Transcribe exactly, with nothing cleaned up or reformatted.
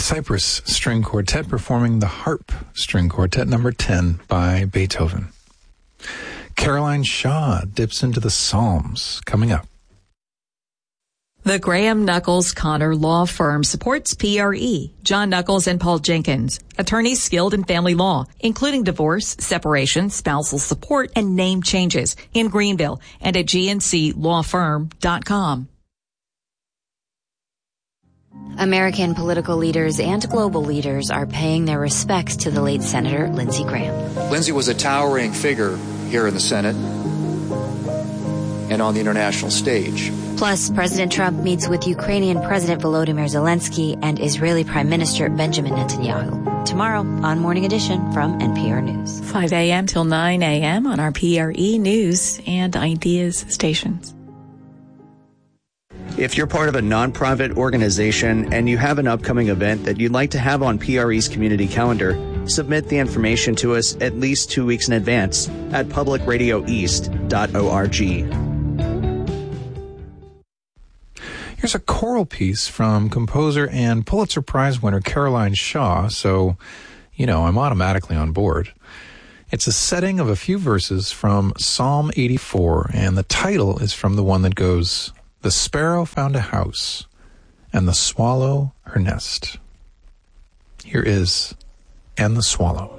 Cypress String Quartet performing the Harp String Quartet number ten by Beethoven. Caroline Shaw dips into the Psalms, coming up. The Graham Nuckolls Connor Law Firm supports P R E, John Nuckolls and Paul Jenkins, attorneys skilled in family law, including divorce, separation, spousal support, and name changes in Greenville and at G N C law firm dot com. American political leaders and global leaders are paying their respects to the late Senator Lindsey Graham. Lindsey was a towering figure here in the Senate and on the international stage. Plus, President Trump meets with Ukrainian President Volodymyr Zelensky and Israeli Prime Minister Benjamin Netanyahu. Tomorrow on Morning Edition from N P R News. five a.m. till nine a.m. on our P R E News and Ideas stations. If you're part of a nonprofit organization and you have an upcoming event that you'd like to have on P R E's community calendar, submit the information to us at least two weeks in advance at public radio east dot org. Here's a choral piece from composer and Pulitzer Prize winner Caroline Shaw, so, you know, I'm automatically on board. It's a setting of a few verses from Psalm eighty-four, and the title is from the one that goes, "The sparrow found a house, and the swallow her nest." Here is "And the Swallow."